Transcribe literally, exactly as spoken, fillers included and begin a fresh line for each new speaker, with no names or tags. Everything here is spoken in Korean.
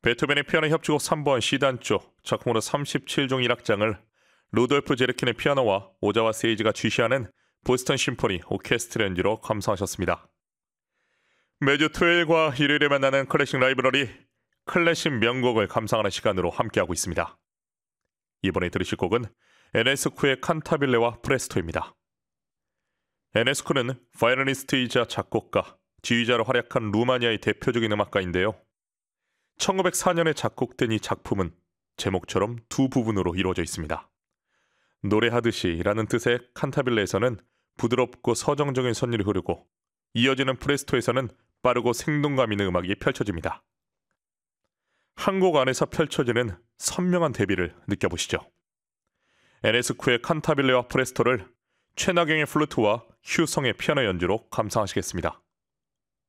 베토벤의 피아노 협주곡 삼 번 C단조 작품으로 삼십칠 종 일 악장을 루돌프 제르킨의 피아노와 오자와 세이지가 지휘하는 보스턴 심포니 오케스트라 연주로 감상하셨습니다. 매주 토요일과 일요일에 만나는 클래식 라이브러리 클래식 명곡을 감상하는 시간으로 함께하고 있습니다. 이번에 들으실 곡은 에네스쿠의 칸타빌레와 프레스토입니다. 에네스쿠는 바이올리니스트이자 작곡가, 지휘자로 활약한 루마니아의 대표적인 음악가인데요. 천구백사 년에 작곡된 이 작품은 제목처럼 두 부분으로 이루어져 있습니다. 노래하듯이 라는 뜻의 칸타빌레에서는 부드럽고 서정적인 선율이 흐르고 이어지는 프레스토에서는 빠르고 생동감 있는 음악이 펼쳐집니다. 한 곡 안에서 펼쳐지는 선명한 대비를 느껴보시죠. 에네스쿠의 칸타빌레와 프레스토를 최나경의 플루트와 휴성의 피아노 연주로 감상하시겠습니다.